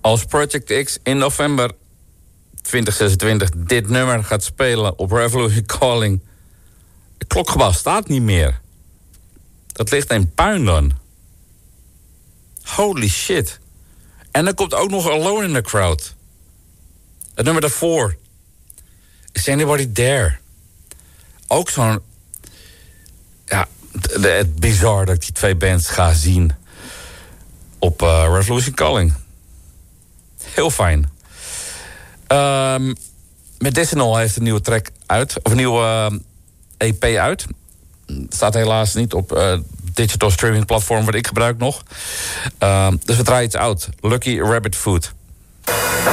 Als Project X in november 2026 dit nummer gaat spelen op Revolution Calling... Het klokgebouw staat niet meer. Dat ligt in puin dan. Holy shit. En dan komt ook nog Alone in the Crowd. Het nummer daarvoor. Is Anybody There? Ook zo'n... Ja, het bizar dat ik die twee bands ga zien op Revolution Calling. Heel fijn. Medicinal heeft een nieuwe track uit. Of een nieuwe EP uit. Staat helaas niet op digital streaming platform wat ik gebruik nog. Dus we draaien iets uit. Lucky Rabbit Food.